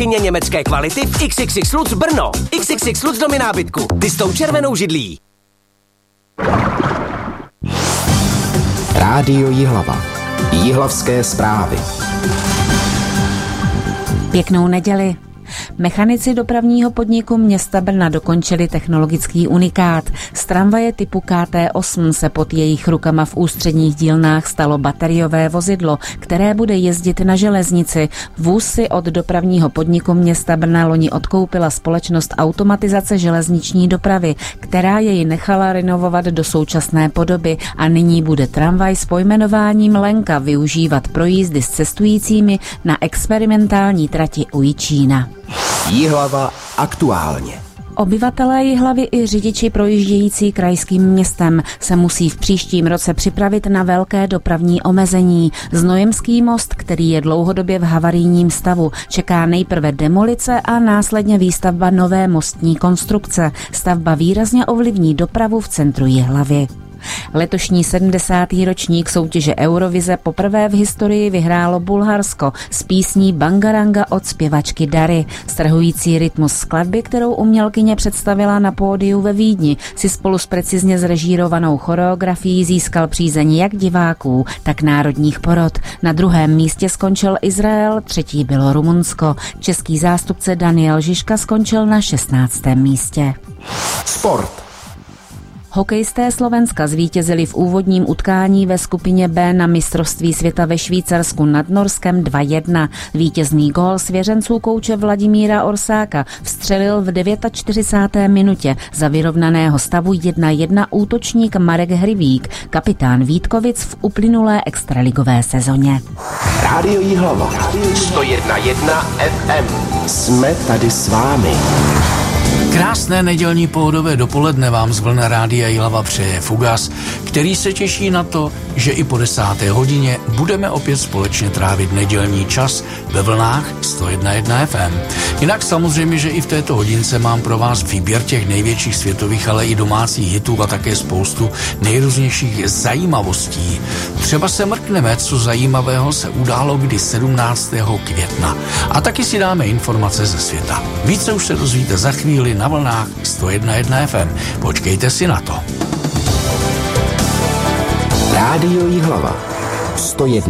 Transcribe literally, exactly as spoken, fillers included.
Kyně německé kvality v X X X Lutz Brno. X X X Lutz domy nábytku. Ty s tou červenou židlí. Rádio Jihlava. Jihlavské zprávy. Pěknou neděli. Mechanici dopravního podniku města Brna dokončili technologický unikát. Z tramvaje typu K T osm se pod jejich rukama v ústředních dílnách stalo bateriové vozidlo, které bude jezdit na železnici. Vůz si od dopravního podniku města Brna loni odkoupila společnost Automatizace železniční dopravy, která jej nechala renovovat do současné podoby a nyní bude tramvaj s pojmenováním Lenka využívat pro jízdy s cestujícími na experimentální trati u Jičína. Jihlava aktuálně. Obyvatelé Jihlavy i řidiči projíždějící krajským městem se musí v příštím roce připravit na velké dopravní omezení. Znojemský most, který je dlouhodobě v havarijním stavu, čeká nejprve demolice a následně výstavba nové mostní konstrukce. Stavba výrazně ovlivní dopravu v centru Jihlavy. Letošní sedmdesátý ročník soutěže Eurovize poprvé v historii vyhrálo Bulharsko s písní Bangaranga od zpěvačky Dary. Strhující rytmus skladby, kterou umělkyně představila na pódiu ve Vídni, si spolu s precizně zrežírovanou choreografií získal přízeň jak diváků, tak národních porod. Na druhém místě skončil Izrael, třetí bylo Rumunsko. Český zástupce Daniel Žižka skončil na šestnáctém místě. Sport. Hokejisté Slovenska zvítězili v úvodním utkání ve skupině B na mistrovství světa ve Švýcarsku nad Norskem dva jedna. Vítězný gól svěřenců kouče Vladimíra Orsáka vstřelil v čtyřicáté deváté minutě za vyrovnaného stavu jedna jedna útočník Marek Hrivík, kapitán Vítkovic v uplynulé extraligové sezóně. Rádio Jihlava. sto jedna jedna F M. Jsme tady s vámi. Krásné nedělní pohodové dopoledne vám z vln Rádia Jihlava přeje Fugas, který se těší na to, že i po desáté hodině budeme opět společně trávit nedělní čas ve vlnách sto jedna jedna F M. Jinak samozřejmě, že i v této hodince mám pro vás výběr těch největších světových, ale i domácích hitů a také spoustu nejrůznějších zajímavostí. Třeba se mrkneme, co zajímavého se událo kdy sedmnáctého května. A taky si dáme informace ze světa. Více už se dozvíte za chvíli na vlnách sto jedna jedna F M. Počkejte si na to. Rádio Jihlava. sto jedna.